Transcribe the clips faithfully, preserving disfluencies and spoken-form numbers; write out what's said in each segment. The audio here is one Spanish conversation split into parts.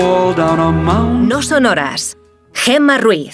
No son horas. Gemma Ruiz.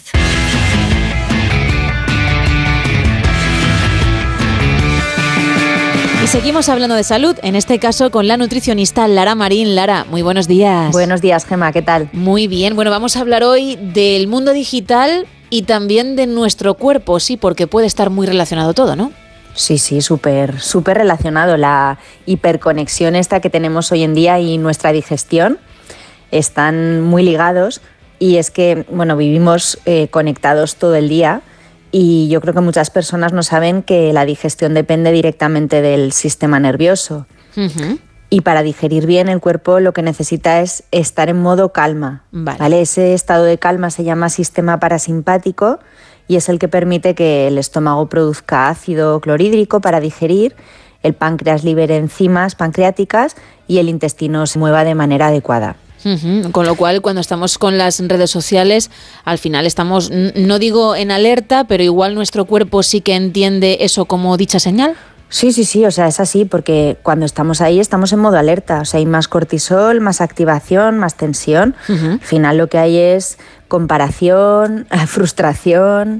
Y seguimos hablando de salud, en este caso con la nutricionista Lara Marín. Lara, muy buenos días. Buenos días, Gemma, ¿qué tal? Muy bien, bueno, vamos a hablar hoy del mundo digital y también de nuestro cuerpo, sí, porque puede estar muy relacionado todo, ¿no? Sí, sí, súper, súper relacionado. La hiperconexión esta que tenemos hoy en día y nuestra digestión están muy ligados, y es que, bueno, vivimos eh, conectados todo el día. Y yo creo que muchas personas no saben que la digestión depende directamente del sistema nervioso. Uh-huh. Y para digerir bien, el cuerpo lo que necesita es estar en modo calma. Vale. ¿Vale? Ese estado de calma se llama sistema parasimpático y es el que permite que el estómago produzca ácido clorhídrico para digerir, el páncreas libere enzimas pancreáticas y el intestino se mueva de manera adecuada. Uh-huh. Con lo cual, cuando estamos con las redes sociales, al final estamos, no digo en alerta, pero igual nuestro cuerpo sí que entiende eso como dicha señal. Sí, sí, sí, o sea, es así, porque cuando estamos ahí estamos en modo alerta, o sea, hay más cortisol, más activación, más tensión. Uh-huh. Al final lo que hay es comparación, frustración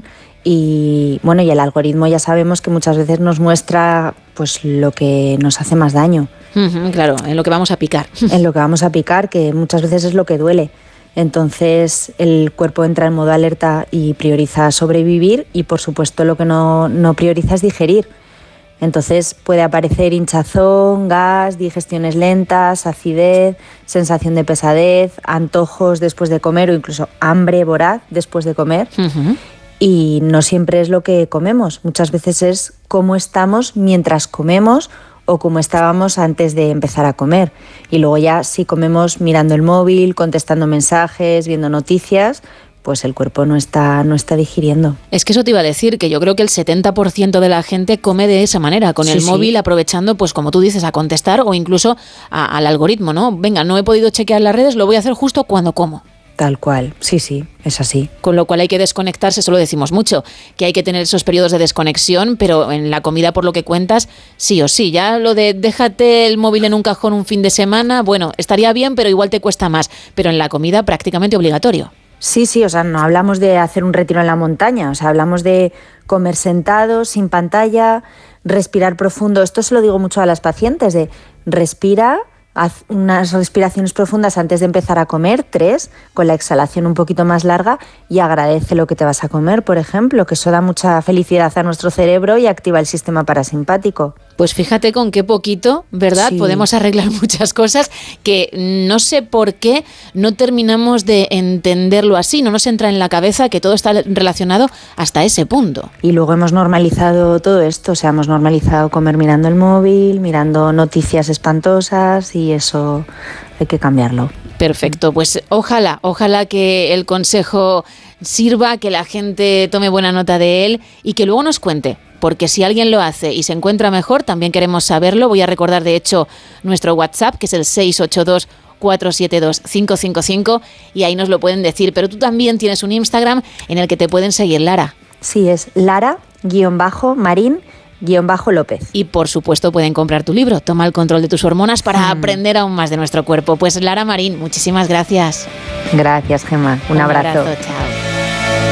y, bueno, y el algoritmo ya sabemos que muchas veces nos muestra pues lo que nos hace más daño. Uh-huh, claro, en lo que vamos a picar. En lo que vamos a picar, que muchas veces es lo que duele. Entonces el cuerpo entra en modo alerta y prioriza sobrevivir y, por supuesto, lo que no, no prioriza es digerir. Entonces puede aparecer hinchazón, gas, digestiones lentas, acidez, sensación de pesadez, antojos después de comer o incluso hambre voraz después de comer. Uh-huh. Y no siempre es lo que comemos, muchas veces es cómo estamos mientras comemos o cómo estábamos antes de empezar a comer. Y luego ya si comemos mirando el móvil, contestando mensajes, viendo noticias, pues el cuerpo no está, no está digiriendo. Es que eso te iba a decir, que yo creo que el setenta por ciento de la gente come de esa manera, con sí, el móvil, sí. aprovechando, pues como tú dices, a contestar o incluso a, al algoritmo, ¿no? Venga, no he podido chequear las redes, lo voy a hacer justo cuando como. Tal cual, sí, sí, es así. Con lo cual hay que desconectarse, eso lo decimos mucho, que hay que tener esos periodos de desconexión, pero en la comida, por lo que cuentas, sí o sí. Ya lo de déjate el móvil en un cajón un fin de semana, bueno, estaría bien, pero igual te cuesta más. Pero en la comida prácticamente obligatorio. Sí, sí, o sea, no hablamos de hacer un retiro en la montaña, o sea, hablamos de comer sentados, sin pantalla, respirar profundo. Esto se lo digo mucho a las pacientes, de respira, haz unas respiraciones profundas antes de empezar a comer, tres, con la exhalación un poquito más larga, y agradece lo que te vas a comer, por ejemplo, que eso da mucha felicidad a nuestro cerebro y activa el sistema parasimpático. Pues fíjate con qué poquito, ¿verdad? Sí. Podemos arreglar muchas cosas que no sé por qué no terminamos de entenderlo así, no nos entra en la cabeza que todo está relacionado hasta ese punto. Y luego hemos normalizado todo esto, o sea, hemos normalizado comer mirando el móvil, mirando noticias espantosas, y eso hay que cambiarlo. Perfecto, pues ojalá, ojalá que el consejo sirva, que la gente tome buena nota de él y que luego nos cuente. Porque si alguien lo hace y se encuentra mejor, también queremos saberlo. Voy a recordar, de hecho, nuestro WhatsApp, que es el seis ocho dos, cuatro siete dos, cinco cinco cinco, y ahí nos lo pueden decir. Pero tú también tienes un Instagram en el que te pueden seguir, Lara. Sí, es Lara-Marín guión bajo López. Y por supuesto pueden comprar tu libro, Toma el control de tus hormonas, para mm. aprender aún más de nuestro cuerpo. Pues Lara Marín, muchísimas gracias. Gracias, Gemma. Un, Un abrazo. abrazo. Chao.